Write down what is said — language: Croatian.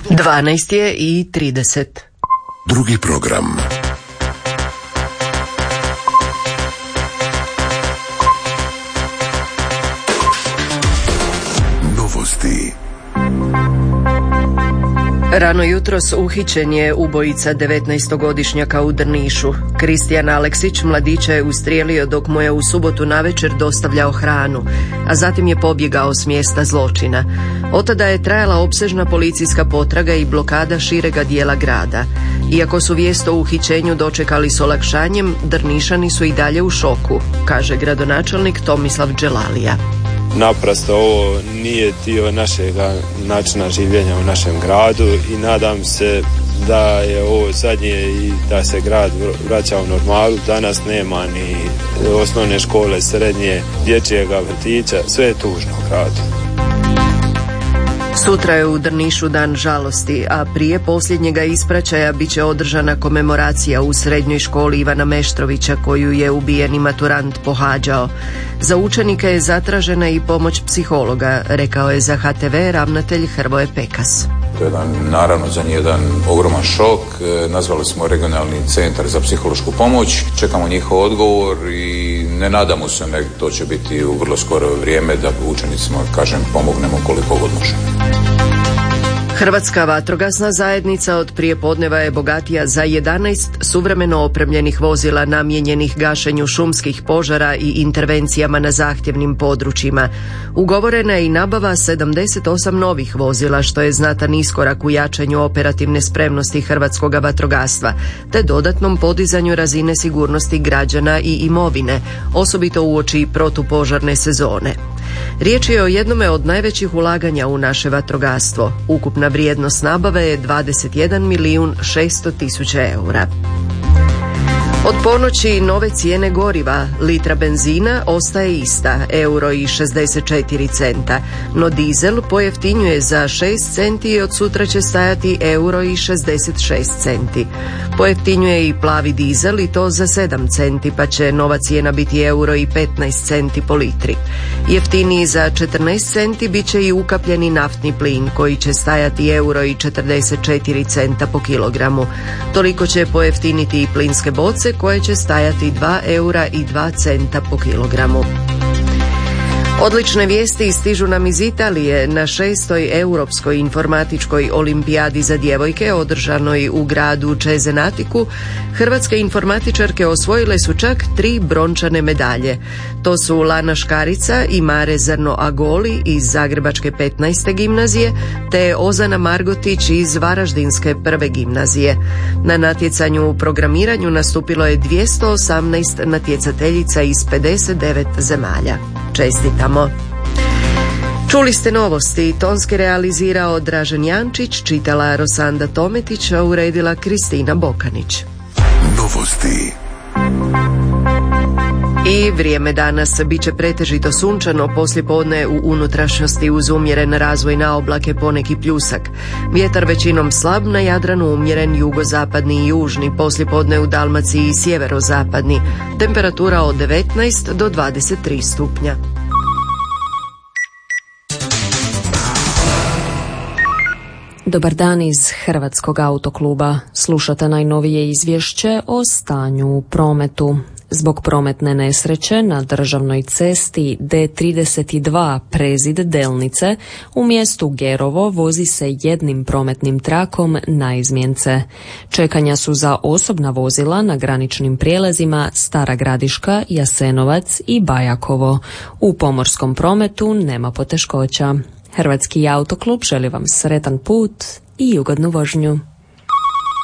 12:30. Drugi program. Novosti. Rano jutros uhićen je ubojica 19-godišnjaka u Drnišu. Kristijan Aleksić mladića je ustrijelio dok mu je u subotu navečer dostavljao hranu, a zatim je pobjegao s mjesta zločina. Otada je trajala opsežna policijska potraga i blokada širega dijela grada. Iako su vijest o uhićenju dočekali s olakšanjem, Drnišani su i dalje u šoku, kaže gradonačelnik Tomislav Đelalija. Naprosto ovo nije dio našeg načina življenja u našem gradu i nadam se da je ovo zadnje i da se grad vraća u normalu. Danas nema ni osnovne škole, srednje, dječjega vrtića, sve je tužno u gradu. Sutra je u Drnišu dan žalosti, a prije posljednjega ispraćaja bit će održana komemoracija u srednjoj školi Ivana Meštrovića koju je ubijeni maturant pohađao. Za učenike je zatražena i pomoć psihologa, rekao je za HTV ravnatelj Hrvoje Pekas. To je naravno za njih jedan ogroman šok. Nazvali smo regionalni centar za psihološku pomoć, čekamo njihov odgovor i ne nadamo se, to će biti u vrlo skoro vrijeme da učenicima, pomognemo koliko god možemo. Hrvatska vatrogasna zajednica od prijepodneva je bogatija za 11 suvremeno opremljenih vozila namijenjenih gašenju šumskih požara i intervencijama na zahtjevnim područjima. Ugovorena je i nabava 78 novih vozila, što je znatan iskorak u jačanju operativne spremnosti hrvatskoga vatrogastva, te dodatnom podizanju razine sigurnosti građana i imovine, osobito uoči protupožarne sezone. Riječ je o jednome od najvećih ulaganja u naše vatrogastvo. Ukupna vrijednost nabave je 21.600.000 eura. Od ponoći nove cijene goriva, litra benzina ostaje ista, €1,64, no dizel pojeftinjuje za 6 centi i od sutra će stajati €1,66. Pojeftinjuje i plavi dizel i to za 7 centi, pa će nova cijena biti €1,15 po litri. Jeftiniji za 14 centi bit će i ukapljeni naftni plin koji će stajati €1,44 po kilogramu. Toliko će pojeftiniti i plinske boce koje će stajati €2,02 po kilogramu. Odlične vijesti stižu nam iz Italije. Na 6. Europskoj informatičkoj olimpijadi za djevojke održanoj u gradu Cesenatiku, hrvatske informatičarke osvojile su čak 3 brončane medalje. To su Lana Škarica i Mare Zrno Agoli iz Zagrebačke 15. gimnazije te Ozana Margotić iz Varaždinske 1. gimnazije. Na natjecanju u programiranju nastupilo je 218 natjecateljica iz 59 zemalja. Čestitamo! Čuli ste novosti, tonski realizirao Dražen Jančić, čitala Rosanda Tometić, a uredila Kristina Bokanić. Novosti. I vrijeme danas bit će pretežito sunčano, poslijepodne u unutrašnjosti uz umjeren razvoj na oblake poneki pljusak. Vjetar većinom slab, na Jadranu umjeren jugozapadni i južni, poslijepodne u Dalmaciji i sjeverozapadni. Temperatura od 19 do 23 stupnja. Dobar dan iz Hrvatskog autokluba. Slušate najnovije izvješće o stanju u prometu. Zbog prometne nesreće na državnoj cesti D32 Prezid Delnice u mjestu Gerovo vozi se jednim prometnim trakom na izmjence. Čekanja su za osobna vozila na graničnim prijelazima Stara Gradiška, Jasenovac i Bajakovo. U pomorskom prometu nema poteškoća. Hrvatski autoklub želi vam sretan put i ugodnu vožnju.